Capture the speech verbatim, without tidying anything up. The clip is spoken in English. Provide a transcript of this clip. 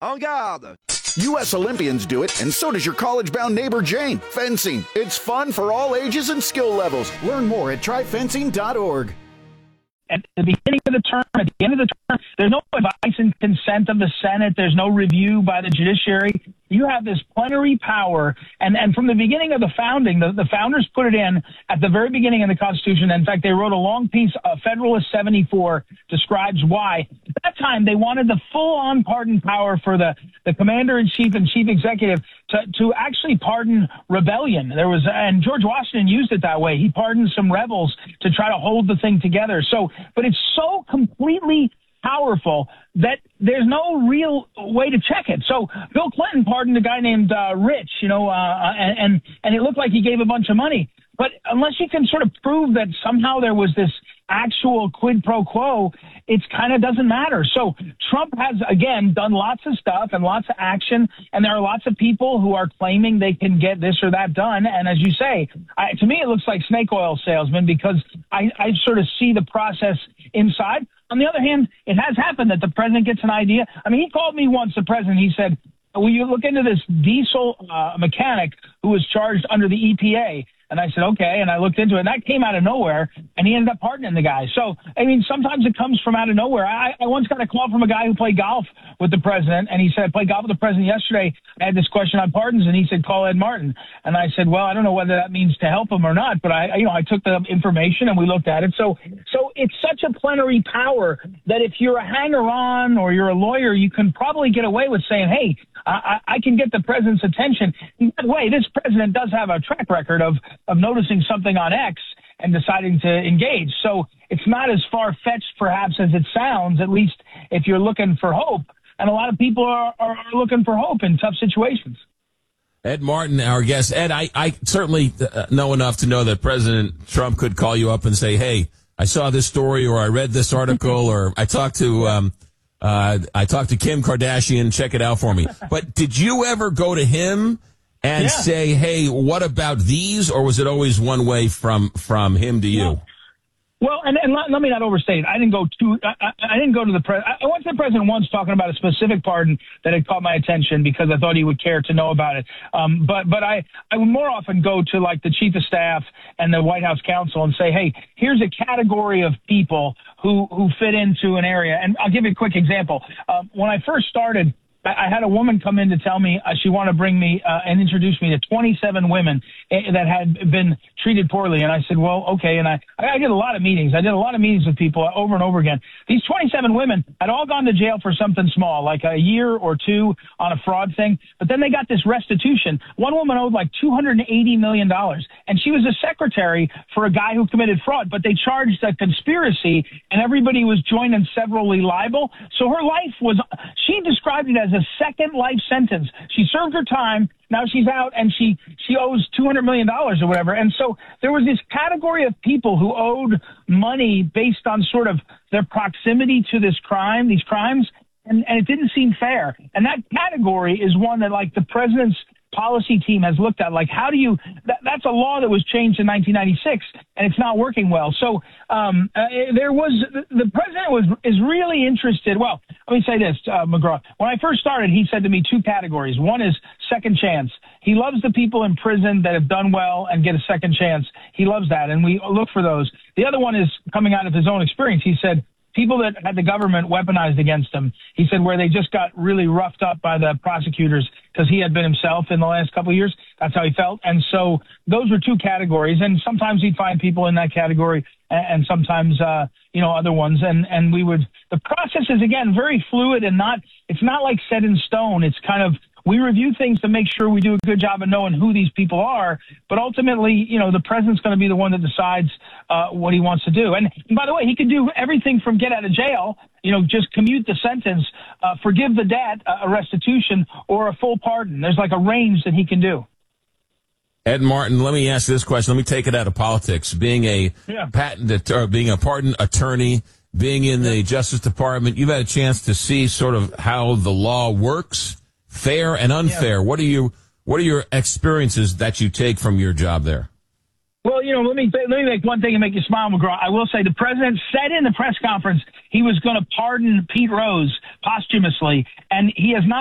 En garde! U S Olympians do it, and so does your college-bound neighbor Jane. Fencing. It's fun for all ages and skill levels. Learn more at try fencing dot org. At the beginning of the term, at the end of the term, there's no advice and consent of the Senate. There's no review by the judiciary. You have this plenary power. And, and from the beginning of the founding, the, the founders put it in at the very beginning of the Constitution. In fact, they wrote a long piece, uh, Federalist seventy-four, describes why. At that time, they wanted the full-on pardon power for the, the commander-in-chief and chief executive to, to actually pardon rebellion. There was, and George Washington used it that way. He pardoned some rebels to try to hold the thing together. So, but it's so completely powerful that there's no real way to check it. So Bill Clinton pardoned a guy named uh, Rich, you know, uh, and, and and it looked like he gave a bunch of money. But unless you can sort of prove that somehow there was this actual quid pro quo, it kind of doesn't matter. So Trump has, again, done lots of stuff and lots of action, and there are lots of people who are claiming they can get this or that done. And as you say, I, to me, it looks like snake oil salesman because I, I sort of see the process inside. On the other hand, it has happened that the president gets an idea. I mean, he called me once, the president, he said, will you look into this diesel uh, mechanic who was charged under the E P A? And I said, okay. And I looked into it, and that came out of nowhere, and he ended up pardoning the guy. So, I mean, sometimes it comes from out of nowhere. I, I once got a call from a guy who played golf with the president, and he said, I played golf with the president yesterday. I had this question on pardons, and he said, call Ed Martin. And I said, well, I don't know whether that means to help him or not, but I, you know, I took the information, and we looked at it. So, so it's such a plenary power that if you're a hanger-on or you're a lawyer, you can probably get away with saying, hey, I, I can get the president's attention. And by the way, this president does have a track record of, of noticing something on X and deciding to engage. So it's not as far-fetched, perhaps, as it sounds, at least if you're looking for hope. And a lot of people are, are, are looking for hope in tough situations. Ed Martin, our guest. Ed, I, I certainly uh, know enough to know that President Trump could call you up and say, hey, I saw this story, or I read this article, or I talked to... Um, Uh, I talked to Kim Kardashian. Check it out for me. But did you ever go to him and yeah. say, hey, what about these? Or was it always one way from, from him to you? Well, well and, and let, let me not overstate it. I didn't go to, I, I, I didn't go to the president. I went to the president once talking about a specific pardon that had caught my attention because I thought he would care to know about it. Um, but, but I, I would more often go to like the chief of staff and the White House counsel and say, hey, here's a category of people who, who fit into an area. And I'll give you a quick example. Um, when I first started, I had a woman come in to tell me uh, she wanted to bring me uh, and introduce me to twenty-seven women that had been treated poorly. And I said, well, okay. And I, I did a lot of meetings. I did a lot of meetings with people over and over again. These twenty-seven women had all gone to jail for something small, like a year or two on a fraud thing. But then they got this restitution. One woman owed like two hundred eighty million dollars. And she was a secretary for a guy who committed fraud. But they charged a conspiracy, and everybody was joined and severally liable. So her life was, she described it as a second life sentence. She served her time. Now she's out, and she, she owes two hundred million dollars or whatever. And so there was this category of people who owed money based on sort of their proximity to this crime, these crimes, and, and it didn't seem fair. And that category is one that, like, the president's policy team has looked at. Like, how do you that, that's a law that was changed in nineteen ninety-six, and it's not working well. So um, uh, there was the president was is really interested. Well, let me say this, uh, McGraw. When I first started, he said to me two categories. One is second chance. He loves the people in prison that have done well and get a second chance. He loves that, and we look for those. The other one is coming out of his own experience. He said, people that had the government weaponized against him. He said where they just got really roughed up by the prosecutors because he had been himself in the last couple of years. That's how he felt. And so those were two categories. And sometimes he'd find people in that category and, and sometimes, uh, you know, other ones. And, and we would, the process is, again, very fluid and not, it's not like set in stone. It's kind of, we review things to make sure we do a good job of knowing who these people are. But ultimately, you know, the president's going to be the one that decides uh, what he wants to do. And, and by the way, he can do everything from get out of jail, you know, just commute the sentence, uh, forgive the debt, uh, a restitution, or a full pardon. There's like a range that he can do. Ed Martin, let me ask this question. Let me take it out of politics. Being a yeah. patent, or being a pardon attorney, being in the Justice Department, you've had a chance to see sort of how the law works. Fair and unfair. Yeah. What are you? What are your experiences that you take from your job there? Well, you know, let me let me make one thing and make you smile, McGraw. I will say the president said in the press conference he was going to pardon Pete Rose posthumously, and he has not